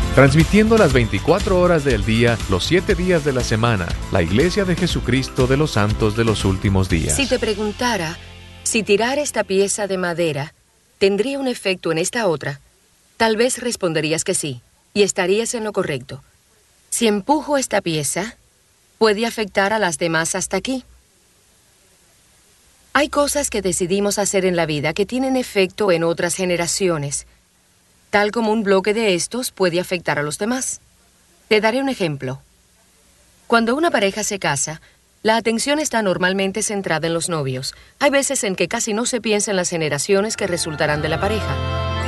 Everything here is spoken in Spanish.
Transmitiendo las 24 horas del día, los 7 días de la semana, la Iglesia de Jesucristo de los Santos de los Últimos Días. Si te preguntara si tirar esta pieza de madera tendría un efecto en esta otra, tal vez responderías que sí, y estarías en lo correcto. Si empujo esta pieza, puede afectar a las demás hasta aquí. Hay cosas que decidimos hacer en la vida que tienen efecto en otras generaciones, tal como un bloque de estos puede afectar a los demás. Te daré un ejemplo. Cuando una pareja se casa, la atención está normalmente centrada en los novios. Hay veces en que casi no se piensa en las generaciones que resultarán de la pareja.